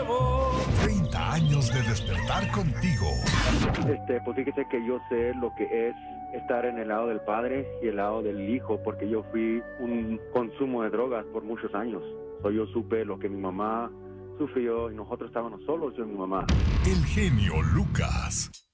30 años de despertar contigo. Pues fíjese que yo sé lo que es estar en el lado del padre y el lado del hijo, porque yo fui un consumo de drogas por muchos años. Yo supe lo que mi mamá sufrió y nosotros estábamos solos, yo y mi mamá. El genio Lucas.